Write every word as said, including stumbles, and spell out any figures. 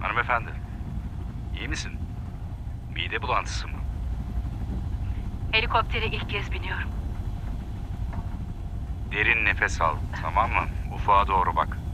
Hanımefendi, iyi misin? Mide bulantısı mı? Helikoptere ilk kez biniyorum. Derin nefes al, tamam mı? Ufağa doğru bak.